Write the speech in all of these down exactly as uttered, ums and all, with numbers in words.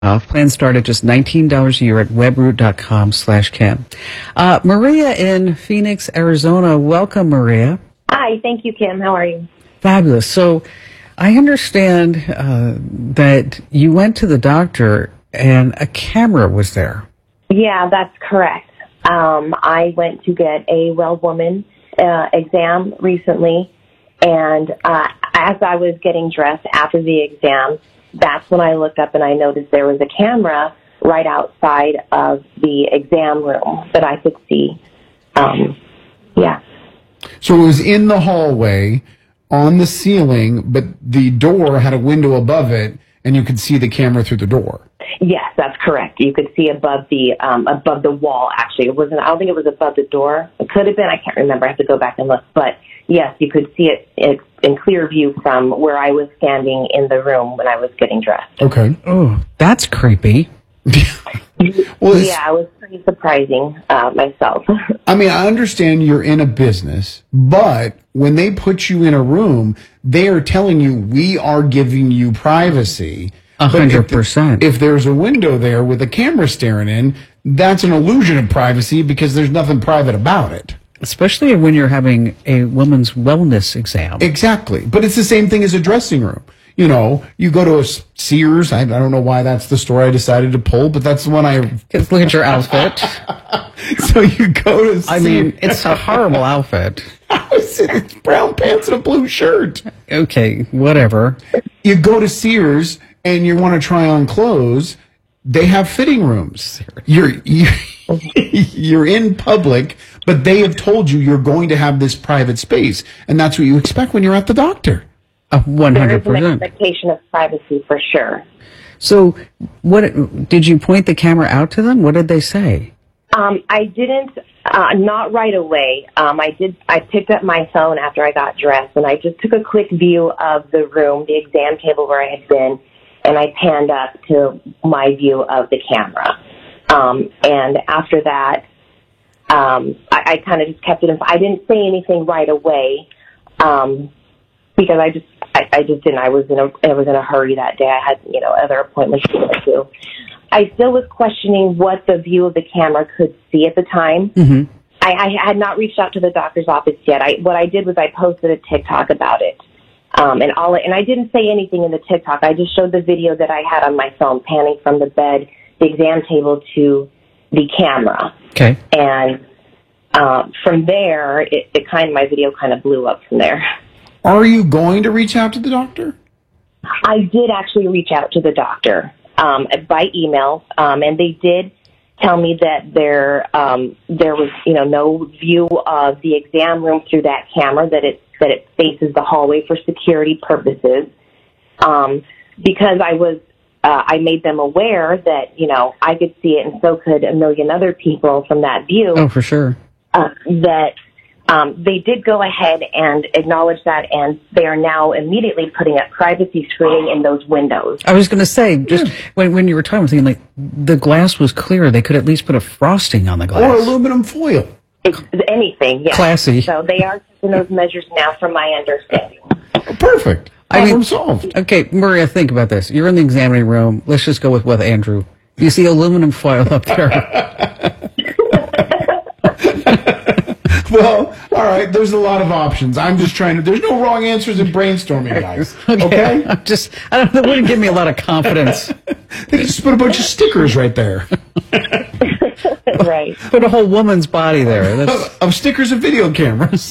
off. Plans start at just nineteen dollars a year at webroot.com slash Kim. Uh, Maria in Phoenix, Arizona. Welcome, Maria. Hi, thank you, Kim. How are you? Fabulous. So I understand uh, that you went to the doctor and a camera was there. Yeah, that's correct. Um, I went to get a well woman uh, exam recently, and uh, as I was getting dressed after the exam, that's when I looked up and I noticed there was a camera right outside of the exam room that I could see. Um, yeah. So it was in the hallway, on the ceiling, but the door had a window above it, and you could see the camera through the door. Yes, that's correct. You could see above the um, above the wall. Actually, it wasn't. I don't think it was above the door. It could have been. I can't remember. I have to go back and look. But yes, you could see it in, in clear view from where I was standing in the room when I was getting dressed. Okay. Oh, that's creepy. Well, yeah, it was pretty surprising uh, myself. I mean, I understand you're in a business, but when they put you in a room, they are telling you, we are giving you privacy. A hundred percent. If there's a window there with a camera staring in, that's an illusion of privacy because there's nothing private about it. Especially when you're having a woman's wellness exam. Exactly. But it's the same thing as a dressing room. You know, you go to a Sears. I, I don't know why that's the store I decided to pull, but that's the one I... Just look at your outfit. So you go to Sears. I mean, it's a horrible outfit. It's brown pants and a blue shirt. Okay, whatever. You go to Sears and you want to try on clothes. They have fitting rooms. You're, you're, you're in public, but they have told you you're going to have this private space. And that's what you expect when you're at the doctor. Uh, one hundred percent. There is an expectation of privacy for sure. So, what did you point the camera out to them? What did they say? Um, I didn't, uh, not right away. Um, I did. I picked up my phone after I got dressed, and I just took a quick view of the room, the exam table where I had been, and I panned up to my view of the camera. Um, and after that, um, I, I kind of just kept it in. I didn't say anything right away um, because I just. I, I just didn't. I was in a I was in a hurry that day. I had, you know, other appointments to go to. I still was questioning what the view of the camera could see at the time. Mm-hmm. I, I had not reached out to the doctor's office yet. I what I did was I posted a TikTok about it, um, and all and I didn't say anything in the TikTok. I just showed the video that I had on my phone, panning from the bed, the exam table to the camera. Okay. And um, from there, it, it kind of my video kind of blew up from there. Are you going to reach out to the doctor? I did actually reach out to the doctor um, by email, um, and they did tell me that there um, there was, you know, no view of the exam room through that camera, that it that it faces the hallway for security purposes. Um, because I was, uh, I made them aware that, you know, I could see it, and so could a million other people from that view. Oh, for sure. Uh, that. Um, they did go ahead and acknowledge that, and they are now immediately putting up privacy screening in those windows. I was going to say, just yeah. when, when you were talking, I was thinking, like, the glass was clear. They could at least put a frosting on the glass. Or aluminum foil. It's anything, yes. Classy. So they are taking those measures now, from my understanding. Perfect. I Problem mean, solved. Okay, Maria, think about this. You're in the examining room. Let's just go with what Andrew. You see aluminum foil up there. Well, all right, there's a lot of options. I'm just trying to, there's no wrong answers in brainstorming, guys. Okay? Okay? I'm just, I don't know, that wouldn't give me a lot of confidence. They could just put a bunch of stickers right there. Right. Put a whole woman's body there. That's... Of, of stickers of video cameras.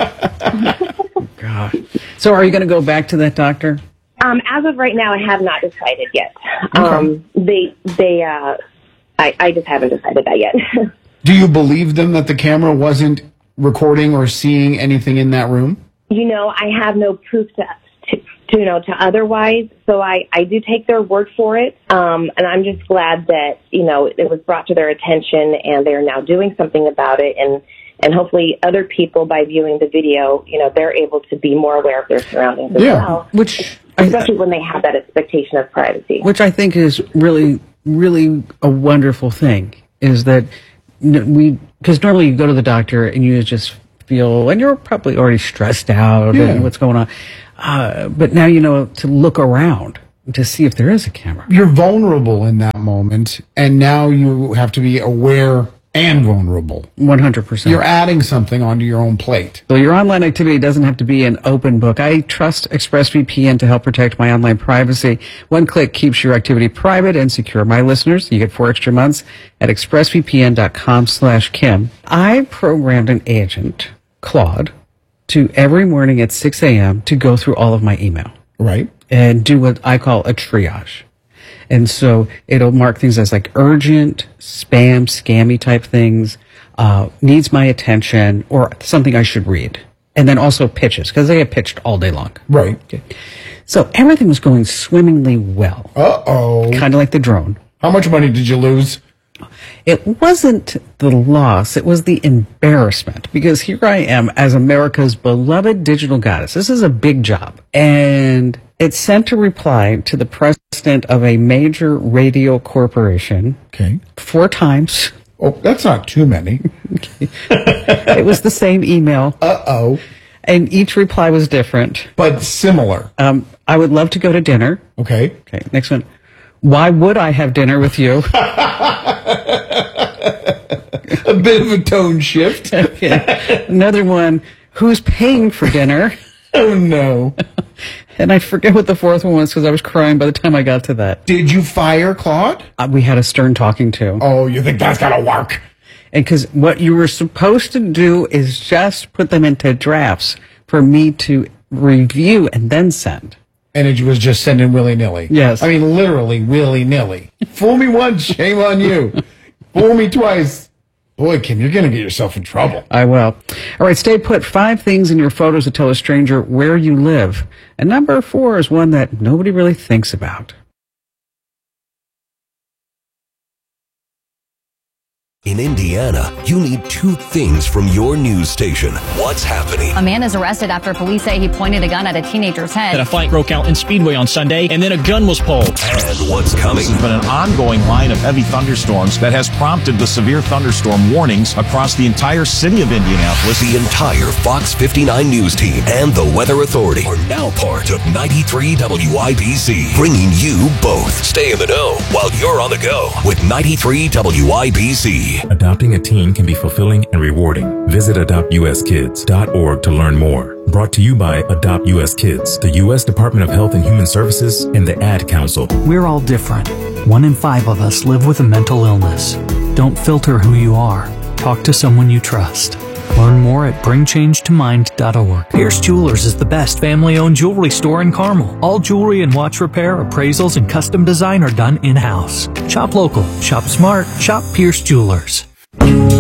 God. So are you going to go back to that doctor? Um, as of right now, I have not decided yet. Okay. Um, they, they, uh, I, I just haven't decided that yet. Do you believe them that the camera wasn't recording or seeing anything in that room? You know, I have no proof to, to, to you know, to otherwise, so I, I do take their word for it, um, and I'm just glad that, you know, it was brought to their attention and they're now doing something about it, and, and hopefully other people, by viewing the video, you know, they're able to be more aware of their surroundings as yeah, well, which especially I, when they have that expectation of privacy. Which I think is really, really a wonderful thing, is that we, because normally you go to the doctor and you just feel, and you're probably already stressed out yeah. and what's going on. Uh, but now you know to look around. to see if there is a camera. You're vulnerable in that moment, and now you have to be aware and vulnerable. one hundred percent. You're adding something onto your own plate. So your online activity doesn't have to be an open book. I trust ExpressVPN to help protect my online privacy. One click keeps your activity private and secure. My listeners, you get four extra months at expressvpn.com slash Kim. I programmed an agent, Claude, to every morning at six a.m. to go through all of my email. Right. And do what I call a triage. And so it'll mark things as like urgent, spam, scammy type things, uh, needs my attention, or something I should read. And then also pitches, because they get pitched all day long. Right. Okay. So everything was going swimmingly well. Uh-oh. Kind of like the drone. How much money did you lose? It wasn't the loss, it was the embarrassment, because here I am as America's beloved digital goddess. This is a big job. And it sent a reply to the president of a major radio corporation. Okay. Four times. Oh, that's not too many. It was the same email. Uh-oh. And each reply was different. But similar. Um, I would love to go to dinner. Okay. Okay, next one. Why would I have dinner with you? A bit of a tone shift. Okay. Another one. Who's paying for dinner? Oh, no. And I forget what the fourth one was because I was crying by the time I got to that. Did you fire Claude? Uh, we had a stern talking to. Oh, you think that's going to work? And because what you were supposed to do is just put them into drafts for me to review and then send. And it was just sending willy-nilly. Yes. I mean, literally willy-nilly. Fool me once, shame on you. Fool me twice. Boy, Kim, you're going to get yourself in trouble. I will. All right, stay put. Five things in your photos that tell a stranger where you live. And number four is one that nobody really thinks about. In Indiana, you need two things from your news station. What's happening? A man is arrested after police say he pointed a gun at a teenager's head. And a fight broke out in Speedway on Sunday, and then a gun was pulled. And what's coming? This has been an ongoing line of heavy thunderstorms that has prompted the severe thunderstorm warnings across the entire city of Indianapolis. The entire Fox fifty-nine News team and the Weather Authority are now part of ninety-three W I B C, bringing you both. Stay in the know while you're on the go with ninety-three W I B C. Adopting a teen can be fulfilling and rewarding. Visit adopt u s kids dot org to learn more. Brought to you by Adopt U S Kids, the U S Department of Health and Human Services, and the Ad Council. We're all different. One in five of us live with a mental illness. Don't filter who you are. Talk to someone you trust. Learn more at bring change to mind dot org. Pierce Jewelers is the best family-owned jewelry store in Carmel. All jewelry and watch repair, appraisals, and custom design are done in-house. Shop local, shop smart, shop Pierce Jewelers.